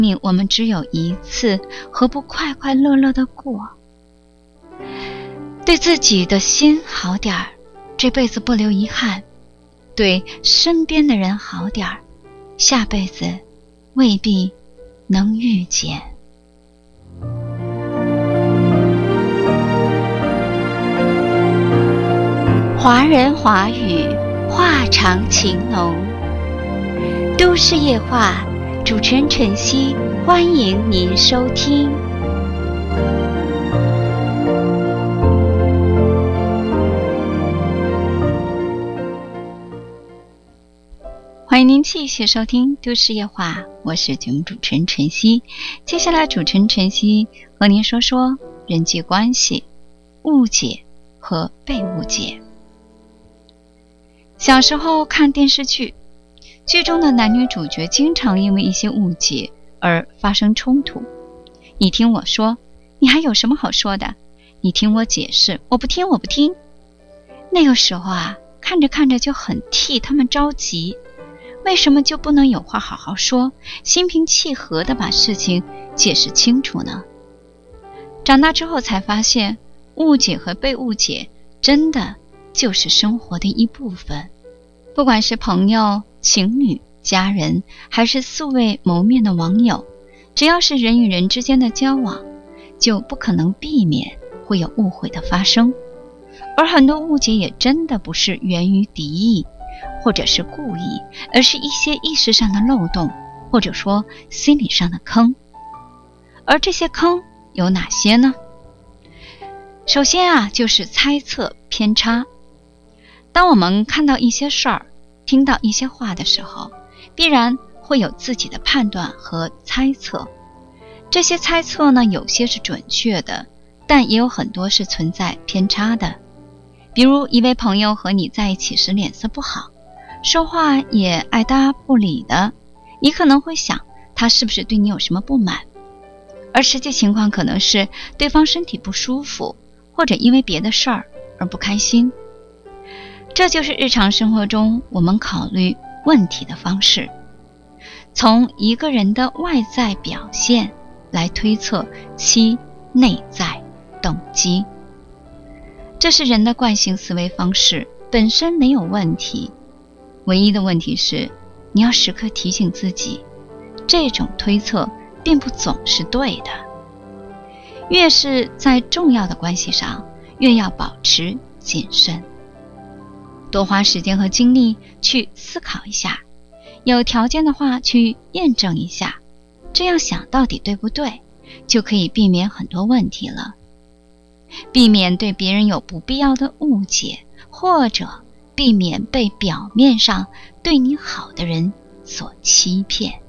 命我们只有一次，何不快快乐乐地过？对自己的心好点儿，这辈子不留遗憾；对身边的人好点儿，下辈子未必能遇见。华人华语，话长情浓。都市夜话，主持人晨曦，欢迎您收听。欢迎您继续收听都市夜话，我是节目主持人晨曦。接下来主持人晨曦和您说说人际关系、误解和被误解。小时候看电视剧，剧中的男女主角经常因为一些误解而发生冲突。你听我说，你还有什么好说的？你听我解释，我不听。那个时候啊，看着看着就很替他们着急，为什么就不能有话好好说，心平气和地把事情解释清楚呢？长大之后才发现，误解和被误解真的就是生活的一部分。不管是朋友、情侣、家人，还是素未谋面的网友，只要是人与人之间的交往，就不可能避免会有误会的发生。而很多误解也真的不是源于敌意，或者是故意，而是一些意识上的漏洞，或者说心理上的坑。而这些坑有哪些呢？首先啊，就是猜测偏差。当我们看到一些事儿，听到一些话的时候，必然会有自己的判断和猜测。这些猜测呢，有些是准确的，但也有很多是存在偏差的。比如一位朋友和你在一起时脸色不好，说话也爱搭不理的，你可能会想他是不是对你有什么不满，而实际情况可能是对方身体不舒服，或者因为别的事儿而不开心。这就是日常生活中我们考虑问题的方式，从一个人的外在表现来推测其内在动机。这是人的惯性思维方式，本身没有问题，唯一的问题是你要时刻提醒自己，这种推测并不总是对的。越是在重要的关系上，越要保持谨慎，多花时间和精力去思考一下，有条件的话去验证一下，这样想到底对不对，就可以避免很多问题了。避免对别人有不必要的误解，或者避免被表面上对你好的人所欺骗。